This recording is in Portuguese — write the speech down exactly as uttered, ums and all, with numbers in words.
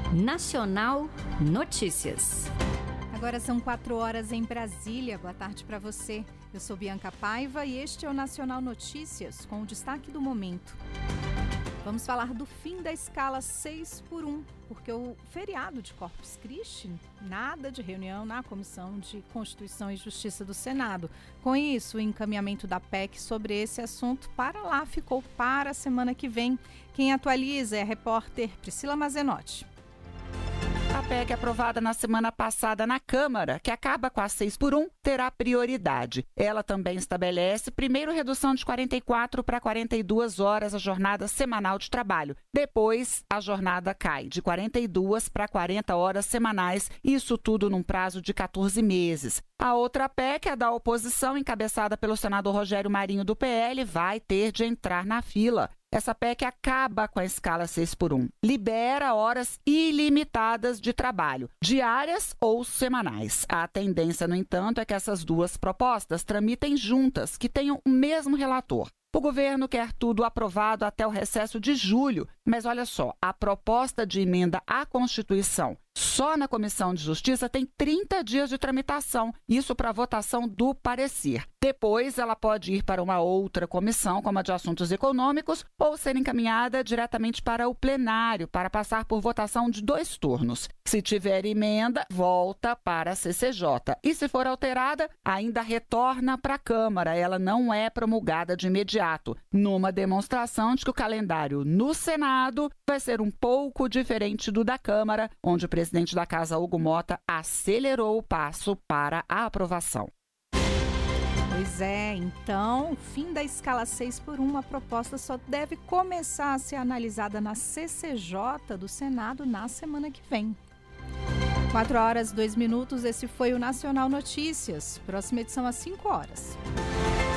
Nacional Notícias. Agora são quatro horas em Brasília. Boa tarde para você. Eu sou Bianca Paiva e este é o Nacional Notícias, com o destaque do momento. Vamos falar do fim da escala seis por um, porque o feriado de Corpus Christi, nada de reunião na Comissão de Constituição e Justiça do Senado. Com isso, o encaminhamento da P E C sobre esse assunto para lá ficou para a semana que vem. Quem atualiza é a repórter Priscila Mazenotti. A P E C aprovada na semana passada na Câmara, que acaba com a seis por um, terá prioridade. Ela também estabelece, primeiro, redução de quarenta e quatro para quarenta e duas horas a jornada semanal de trabalho. Depois, a jornada cai de quarenta e duas para quarenta horas semanais, isso tudo num prazo de quatorze meses. A outra P E C, a da oposição, encabeçada pelo senador Rogério Marinho do P L, vai ter de entrar na fila. Essa P E C acaba com a escala seis por um, libera horas ilimitadas de trabalho, diárias ou semanais. A tendência, no entanto, é que essas duas propostas tramitem juntas, que tenham o mesmo relator. O governo quer tudo aprovado até o recesso de julho, mas olha só, a proposta de emenda à Constituição só na Comissão de Justiça tem trinta dias de tramitação, isso para votação do parecer. Depois, ela pode ir para uma outra comissão, como a de Assuntos Econômicos, ou ser encaminhada diretamente para o plenário, para passar por votação de dois turnos. Se tiver emenda, volta para a C C J. E se for alterada, ainda retorna para a Câmara. Ela não é promulgada de imediato, numa demonstração de que o calendário no Senado vai ser um pouco diferente do da Câmara, onde o presidente da Casa, Hugo Mota, acelerou o passo para a aprovação. Pois é, então, o fim da escala seis por um, a proposta só deve começar a ser analisada na C C J do Senado na semana que vem. quatro horas, dois minutos, esse foi o Nacional Notícias. Próxima edição às cinco horas.